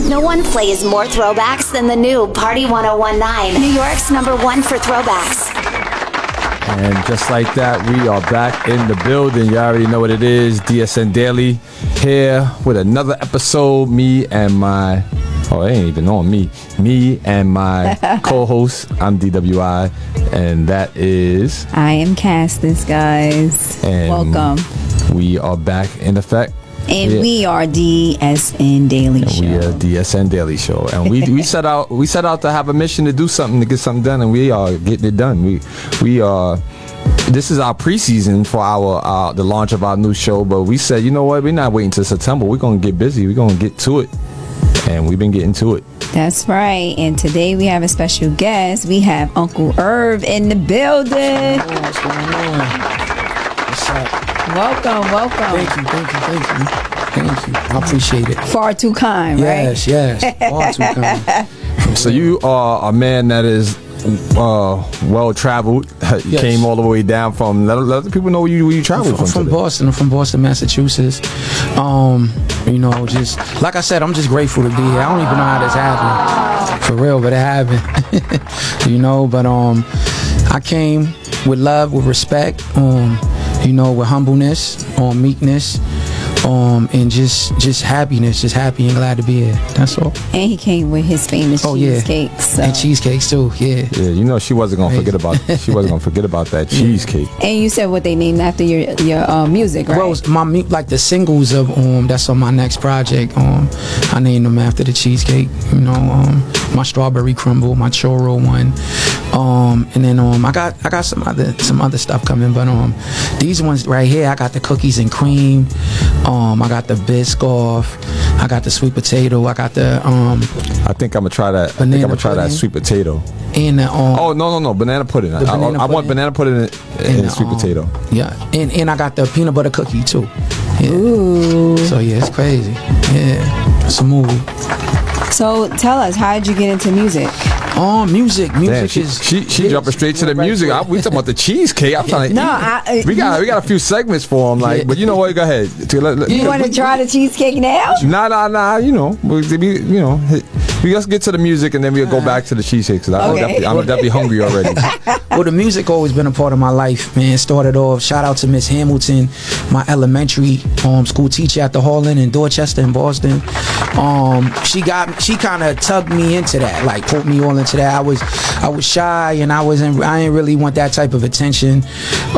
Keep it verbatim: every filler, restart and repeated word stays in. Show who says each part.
Speaker 1: No one plays more throwbacks than the new Party one oh one point nine, New York's number one for throwbacks.
Speaker 2: And just like that, we are back in the building. You already know what it is. D S N Daily here with another episode. Me and my, oh, it ain't even on me. Me and my co-host. I'm D W I, and that is.
Speaker 3: I am Castis, guys.
Speaker 2: And
Speaker 3: welcome.
Speaker 2: We are back in effect.
Speaker 3: And
Speaker 2: yeah.
Speaker 3: we are D S N Daily
Speaker 2: and
Speaker 3: Show.
Speaker 2: We are D S N Daily Show, and we we set out we set out to have a mission to do something, to get something done, and we are getting it done. We we are. This is our preseason for our uh, the launch of our new show, but we said, you know what, we're not waiting till September. We're gonna get busy. We're gonna get to it, and we've been getting to it.
Speaker 3: That's right. And today we have a special guest. We have Uncle Irv in the building.
Speaker 4: Oh, what's going on? What's up?
Speaker 3: Welcome, welcome.
Speaker 4: Thank you, thank you, thank you. Thank you. I appreciate it.
Speaker 3: Far too kind,
Speaker 4: yes,
Speaker 3: right?
Speaker 4: Yes, yes. Far too kind.
Speaker 2: So you are a man that is uh, well traveled. You
Speaker 4: yes.
Speaker 2: came all the way down from. Let, let the people know where you, where you traveled
Speaker 4: I'm from.
Speaker 2: from.
Speaker 4: From Boston. I'm from Boston, Massachusetts. Um, you know, just like I said, I'm just grateful to be here. I don't even know how this happened, for real, but it happened. You know, but um, I came with love, with respect. Um. You know, with humbleness, um, meekness, um, and just just happiness, just happy and glad to be here. That's all.
Speaker 3: And he came with his famous
Speaker 4: oh,
Speaker 3: cheesecakes.
Speaker 4: Yeah.
Speaker 3: So.
Speaker 4: And cheesecakes too, yeah.
Speaker 2: Yeah, you know she wasn't gonna forget about she wasn't gonna forget about that cheesecake.
Speaker 3: And you said what they named after your your uh, music, right?
Speaker 4: Well, my like the singles of um that's on my next project. Um, I named them after the cheesecake. You know, um, my strawberry crumble, my churro one. Um, and then um, I got I got some other some other stuff coming, but um, these ones right here, I got the cookies and cream. Um, I got the Biscoff. I got the sweet potato. I got the um.
Speaker 2: I think I'm gonna try that. I think I'm gonna try
Speaker 4: pudding.
Speaker 2: that sweet potato.
Speaker 4: And the um.
Speaker 2: Oh no no no banana pudding. I,
Speaker 4: banana
Speaker 2: I, I
Speaker 4: pudding.
Speaker 2: want banana pudding and, and, and sweet
Speaker 4: um,
Speaker 2: potato.
Speaker 4: Yeah, and and I got the peanut butter cookie too. Yeah.
Speaker 3: Ooh.
Speaker 4: So yeah, it's crazy. Yeah, it's a movie.
Speaker 3: So tell us, how did you get into music?
Speaker 4: Oh, music, music
Speaker 2: Damn, she,
Speaker 4: is
Speaker 2: she she
Speaker 4: yeah,
Speaker 2: jumping straight to the
Speaker 4: right
Speaker 2: music.
Speaker 4: to
Speaker 2: I, we talking about the cheesecake. I'm trying to
Speaker 3: No,
Speaker 2: eat.
Speaker 3: I, uh,
Speaker 2: we got we got a few segments for him, like.
Speaker 4: Yeah.
Speaker 2: But you know what? Go ahead. To, let, let,
Speaker 3: You want to try the cheesecake now?
Speaker 2: Nah, nah, nah. You know, we, we, you know, we just get to the music and then we'll go back to the cheesecake. Cause I'm,
Speaker 3: Okay.
Speaker 2: definitely, I'm definitely hungry already.
Speaker 4: Well, the music always been a part of my life, man. Started off, shout out to Miss Hamilton, my elementary um, school teacher at the Harlan in Dorchester in Boston. Um, she got, she kind of tugged me into that, like put me all into that. I was, I was shy and I wasn't, I didn't really want that type of attention.